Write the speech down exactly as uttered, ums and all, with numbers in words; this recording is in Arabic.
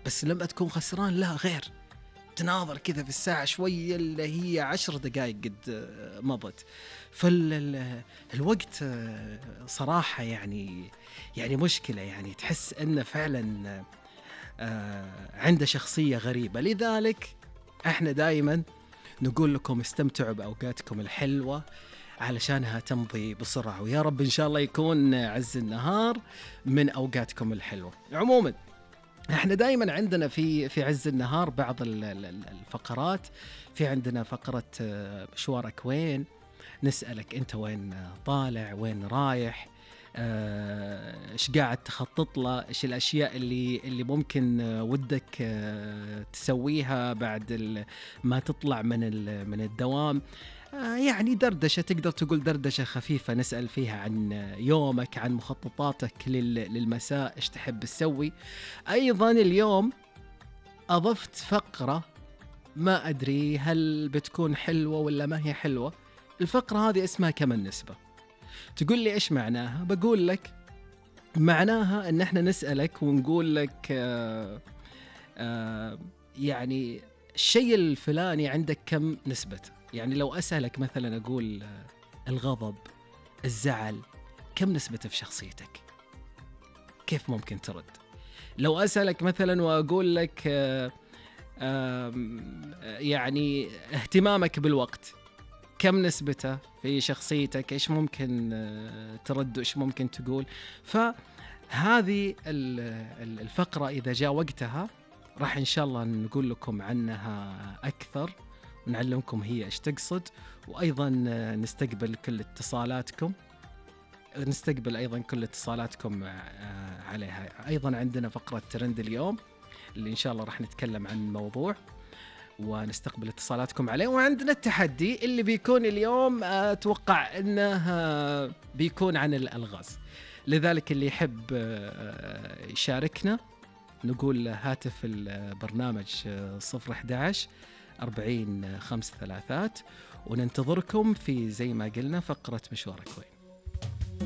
بس لما تكون خسران لا غير، تناظر كذا في الساعة شوية اللي هي عشر دقائق قد مضت. فالوقت صراحة يعني يعني مشكلة، يعني تحس أنه فعلا عنده شخصية غريبة. لذلك احنا دائما نقول لكم استمتعوا بأوقاتكم الحلوة علشانها تمضي بسرعة، ويا رب إن شاء الله يكون عز النهار من أوقاتكم الحلوة. عموما احنا دائما عندنا في في عز النهار بعض الفقرات. في عندنا فقرة مشوارك وين، نسألك انت وين طالع، وين رايح، ايش قاعد تخطط له، ايش الاشياء اللي اللي ممكن ودك تسويها بعد ما تطلع من من الدوام. يعني دردشة، تقدر تقول دردشة خفيفة، نسأل فيها عن يومك، عن مخططاتك للمساء، ايش تحب تسوي. ايضا اليوم اضفت فقرة ما ادري هل بتكون حلوة ولا ما هي حلوة. الفقرة هذه اسمها كم النسبة. تقول لي ايش معناها؟ بقول لك معناها ان احنا نسألك ونقول لك آآ آآ يعني الشيء الفلاني عندك كم نسبته. يعني لو أسألك مثلا أقول الغضب، الزعل، كم نسبته في شخصيتك؟ كيف ممكن ترد؟ لو أسألك مثلا وأقول لك آآ آآ يعني اهتمامك بالوقت، كم نسبته في شخصيتك؟ إيش ممكن ترد وإيش ممكن تقول؟ فهذه الفقرة إذا جاء وقتها راح إن شاء الله نقول لكم عنها أكثر، ونعلمكم هي إيش تقصد، وأيضا نستقبل كل اتصالاتكم نستقبل أيضا كل اتصالاتكم عليها. أيضا عندنا فقرة ترند اليوم اللي إن شاء الله راح نتكلم عن موضوع ونستقبل اتصالاتكم عليه. وعندنا التحدي اللي بيكون اليوم أتوقع أنه بيكون عن الألغاز. لذلك اللي يحب يشاركنا نقول هاتف البرنامج صفر أحد عشر أربعين خمس ثلاثات، وننتظركم في زي ما قلنا فقرة مشوارك وين.